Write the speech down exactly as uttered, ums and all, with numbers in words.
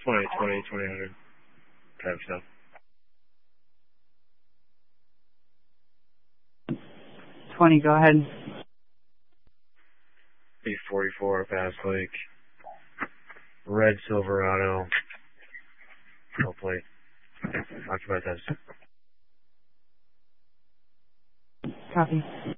twenty, twenty, twenty hundred type stuff. twenty, go ahead. B forty-four, Pass Lake. Red Silverado. No plate. Occupied test. Copy.